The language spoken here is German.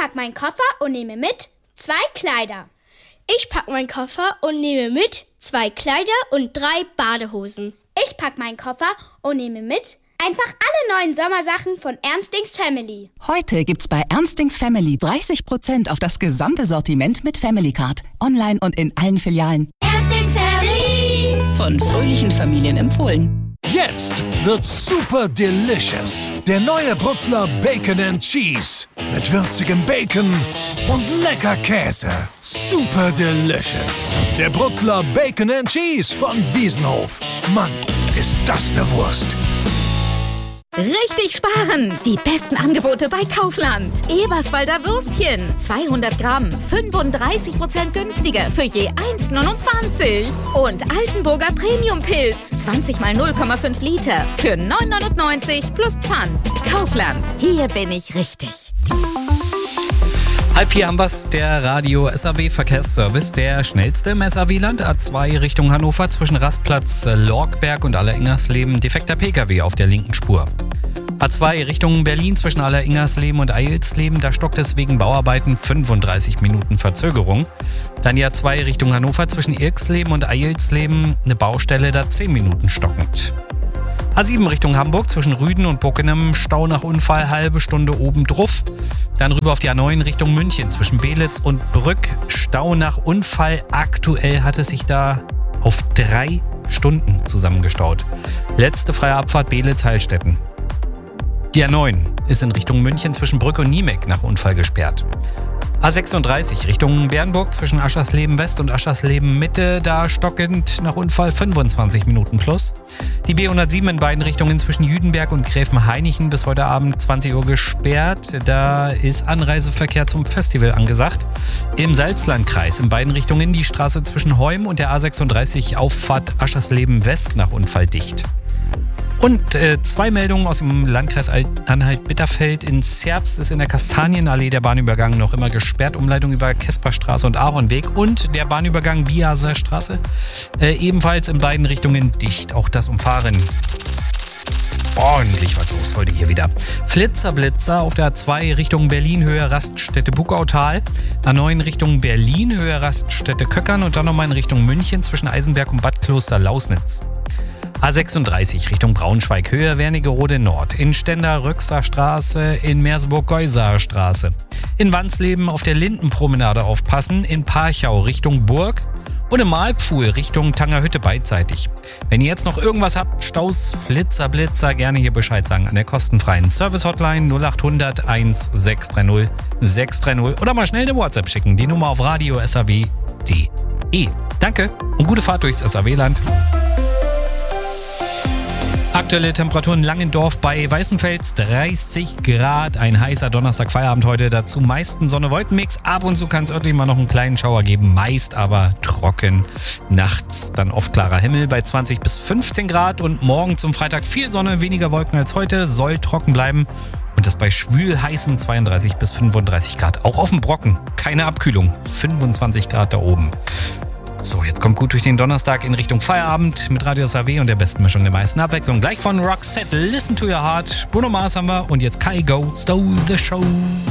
pack meinen Koffer und nehme mit 2 Kleider. Ich pack meinen Koffer und nehme mit 2 Kleider und 3 Badehosen. Ich pack meinen Koffer und nehme mit einfach alle neuen Sommersachen von Ernstings Family. Heute gibt's bei Ernstings Family 30% auf das gesamte Sortiment mit Family Card. Online und in allen Filialen. Ernstings Family. Von fröhlichen Familien empfohlen. Jetzt wird's super delicious. Der neue Brutzler Bacon and Cheese. Mit würzigem Bacon und lecker Käse. Super delicious. Der Brutzler Bacon and Cheese von Wiesenhof. Mann, ist das eine Wurst. Richtig sparen! Die besten Angebote bei Kaufland. Eberswalder Würstchen, 200 Gramm, 35% günstiger für je 1,29. Und Altenburger Premium-Pilz, 20 mal 0,5 Liter für 9,99 plus Pfand. Kaufland, hier bin ich richtig. 3:30 haben wir's, der Radio SAW Verkehrsservice, der schnellste im SAW-Land. A2 Richtung Hannover zwischen Rastplatz Lorkberg und Allerengersleben, defekter Pkw auf der linken Spur. A2 Richtung Berlin zwischen Allerengersleben und Eilsleben, da stockt es wegen Bauarbeiten 35 Minuten Verzögerung. Dann die A2 Richtung Hannover zwischen Irksleben und Eilsleben, eine Baustelle, da 10 Minuten stockend. A7 Richtung Hamburg zwischen Rüden und Bockenem, Stau nach Unfall, halbe Stunde oben drauf. Dann rüber auf die A9 Richtung München zwischen Belitz und Brück, Stau nach Unfall. Aktuell hat es sich da auf 3 Stunden zusammengestaut. Letzte freie Abfahrt Belitz-Heilstätten. Die A9 ist in Richtung München zwischen Brück und Niemek nach Unfall gesperrt. A36 Richtung Bernburg zwischen Aschersleben West und Aschersleben Mitte, da stockend nach Unfall 25 Minuten plus. Die B107 in beiden Richtungen zwischen Jüdenberg und Gräfenhainichen bis heute Abend 20 Uhr gesperrt. Da ist Anreiseverkehr zum Festival angesagt. Im Salzlandkreis in beiden Richtungen die Straße zwischen Heum und der A36 Auffahrt Aschersleben West nach Unfall dicht. Und 2 Meldungen aus dem Landkreis Anhalt-Bitterfeld. In Zerbst ist in der Kastanienallee der Bahnübergang noch immer gesperrt. Umleitung über Kesperstraße und Ahornweg. Und der Bahnübergang Biaser Straße ebenfalls in beiden Richtungen dicht. Auch das Umfahren. Ordentlich was los heute hier wieder. Flitzer auf der A2 Richtung Berlin, Höhe Raststätte Bugautal. A9 Richtung Berlin, Höhe Raststätte Köckern. Und dann nochmal in Richtung München zwischen Eisenberg und Bad Kloster-Lausnitz. A36 Richtung Braunschweig, Höhe Wernigerode Nord, in Stender Röxer Straße, in Merseburg-Geusaer Straße. In Wansleben auf der Lindenpromenade aufpassen, in Parchau Richtung Burg und im Malpfuhl Richtung Tangerhütte beidseitig. Wenn ihr jetzt noch irgendwas habt, Staus, Blitzer, gerne hier Bescheid sagen an der kostenfreien Service-Hotline 0800 1630 630 oder mal schnell eine WhatsApp schicken, die Nummer auf radio.saw.de. Danke und gute Fahrt durchs SAW-Land. Aktuelle Temperaturen Langendorf bei Weißenfels 30 Grad. Ein heißer Donnerstag-Feierabend heute. Dazu meisten Sonne-Wolkenmix. Ab und zu kann es örtlich mal noch einen kleinen Schauer geben. Meist aber trocken. Nachts dann oft klarer Himmel bei 20 bis 15 Grad. Und morgen zum Freitag viel Sonne, weniger Wolken als heute. Soll trocken bleiben. Und das bei schwül heißen 32 bis 35 Grad. Auch auf dem Brocken. Keine Abkühlung. 25 Grad da oben. So, jetzt kommt gut durch den Donnerstag in Richtung Feierabend mit Radio SAW und der besten Mischung der meisten Abwechslung. Gleich von Roxette, Listen to Your Heart, Bruno Mars haben wir und jetzt Kai Go, Stole the Show.